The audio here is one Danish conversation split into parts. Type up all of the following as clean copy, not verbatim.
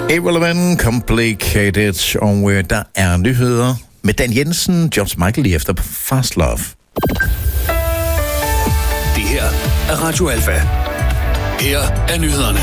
Irrelevant, Complicated, og der er nyheder med Dan Jensen, George Michael lige efter på Fast Love. Det her er Radio Alfa. Her er nyhederne.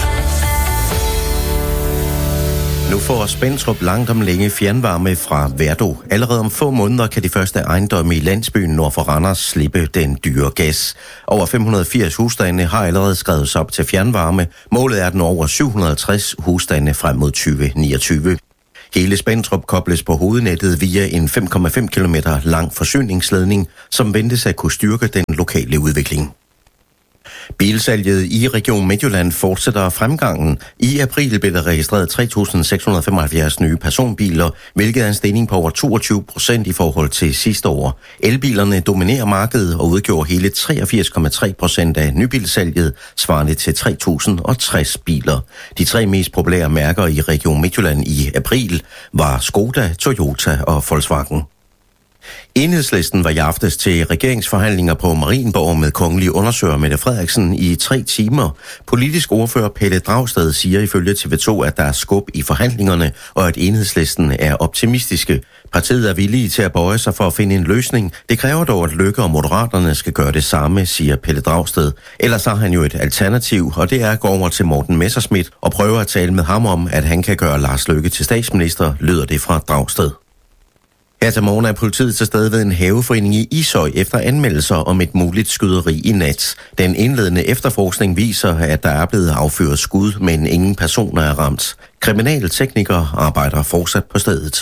Nu får Spentrup langt om længe fjernvarme fra Verdo. Allerede om få måneder kan de første ejendomme i landsbyen nord for Randers slippe den dyre gas. Over 580 husstande har allerede skrevet sig op til fjernvarme. Målet er den over 750 husstande frem mod 2029. Hele Spentrup kobles på hovednettet via en 5,5 km lang forsyningsledning, som ventes at kunne styrke den lokale udvikling. Bilsalget i Region Midtjylland fortsætter fremgangen. I april blev der registreret 3.675 nye personbiler, hvilket er en stigning på over 22% i forhold til sidste år. Elbilerne dominerer markedet og udgjorde hele 83,3% af nybilsalget, svarende til 3.060 biler. De tre mest populære mærker i Region Midtjylland i april var Skoda, Toyota og Volkswagen. Enhedslisten var i aftes til regeringsforhandlinger på Marienborg med kongelig undersøger Mette Frederiksen i 3 timer. Politisk ordfører Pelle Dragsted siger ifølge TV2, at der er skub i forhandlingerne, og at Enhedslisten er optimistiske. Partiet er villige til at bøje sig for at finde en løsning. Det kræver dog, at Løkke og Moderaterne skal gøre det samme, siger Pelle Dragsted. Ellers har han jo et alternativ, og det er at gå over til Morten Messerschmidt og prøve at tale med ham om, at han kan gøre Lars Løkke til statsminister, lyder det fra Dragsted. Her til morgen er politiet til stede ved en haveforening i Ishøj efter anmeldelser om et muligt skyderi i nat. Den indledende efterforskning viser, at der er blevet affyret skud, men ingen personer er ramt. Kriminalteknikere arbejder fortsat på stedet.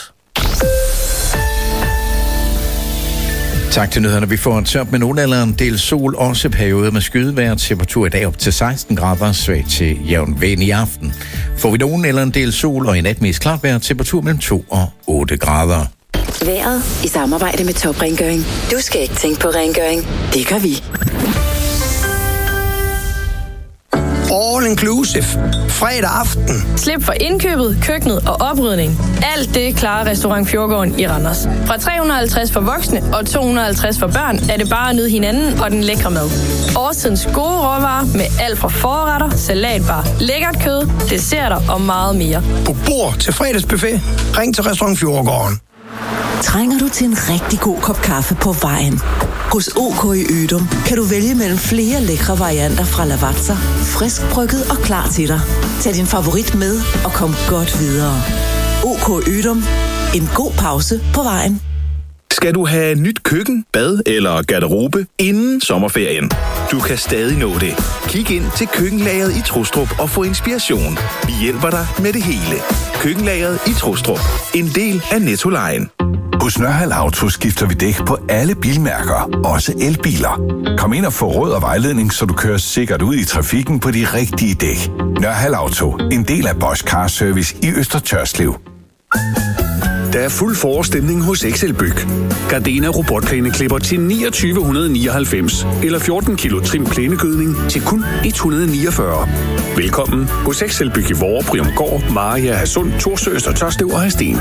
Tak til nyhederne. Vi får en tørt med nogen eller en del sol, også perioder med skydevejr. Temperatur i dag op til 16 grader, svag til jævn vind i aften. Får vi nogen eller en del sol, og i nat mest klart vejr, temperatur mellem 2 og 8 grader. Vejret i samarbejde med Top Rengøring. Du skal ikke tænke på rengøring. Det gør vi. All inclusive. Fredag aften. Slip for indkøbet, køkkenet og oprydning. Alt det klarer Restaurant Fjordgården i Randers. Fra 350 for voksne og 250 for børn er det bare at nyde hinanden og den lækre mad. Årstidens gode råvarer med alt fra forretter, salatbar, lækkert kød, desserter og meget mere. Book bord til fredagsbuffet. Ring til Restaurant Fjordgården. Trænger du til en rigtig god kop kaffe på vejen? Hos OK i Ydum kan du vælge mellem flere lækre varianter fra Lavazza, frisk brygget og klar til dig. Tag din favorit med og kom godt videre. OK Ydum. En god pause på vejen. Skal du have nyt køkken, bad eller garderobe inden sommerferien? Du kan stadig nå det. Kig ind til køkkenlageret i Trustrup og få inspiration. Vi hjælper dig med det hele. Køkkenlageret i Trustrup. En del af Nettolejen. Hos Nørhald Auto skifter vi dæk på alle bilmærker, også elbiler. Kom ind og få råd og vejledning, så du kører sikkert ud i trafikken på de rigtige dæk. Nørhald Auto. En del af Bosch Car Service i Øster Tørslev. Der er fuld forestemning hos Excelbyg. Gardena robotplæneklipper til 2999 eller 14 kilo trim plænegødning til kun 149. Velkommen hos Excelbyg i Vorre, Briumgård, Maria, Hadsund, Thorsø, Øster Tørslev og Hadsten.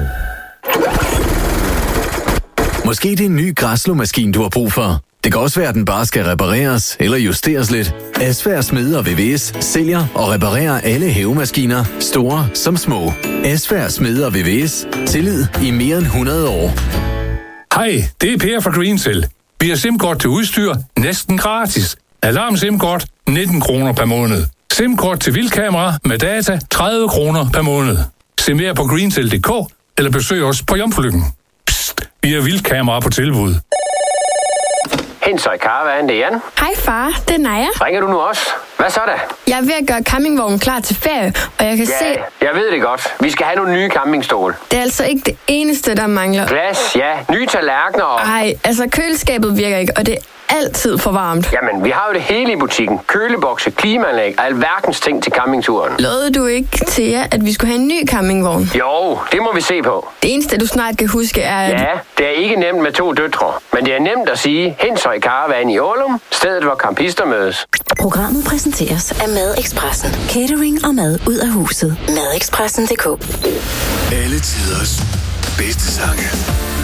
Måske det er en ny græsslåmaskine, du har brug for. Det kan også være, at den bare skal repareres eller justeres lidt. Asfær Smed og VVS sælger og reparerer alle hævemaskiner, store som små. Asfær Smed og VVS. Tillid i mere end 100 år. Hej, det er Per fra Greencell. Vi har SIM-kort til udstyr næsten gratis. Alarm SIM-kort 19 kroner per måned. SIM-kort til vildkamera med data 30 kroner per måned. Se mere på greencell.dk eller besøg os på Jomfrulykken. Psst, vi har vildkamera på tilbud. Hensøj Caravan, det er Jan. Hej far, det er Naja. Ringer du nu også? Hvad så da? Jeg er ved at gøre campingvognen klar til ferie, og jeg kan se... jeg ved det godt. Vi skal have nogle nye campingstole. Det er altså ikke det eneste, der mangler. Glas, ja. Nye tallerkener og... Ej, altså køleskabet virker ikke, og det er altid for varmt. Jamen, vi har jo det hele i butikken. Kølebokse, klimaanlæg og alverdens ting til campingturen. Lovede du ikke til jer, at vi skulle have en ny campingvogn? Jo, det må vi se på. Det eneste, du snart kan huske, er at... Ja, det er ikke nemt med 2 døtre. Men det er nemt at sige Hensøj Caravan i Ålum, stedet hvor campister mødes. Programmet præsenteres af Madexpressen. Catering og mad ud af huset. Madexpressen.dk. Alle tiders bedste sange.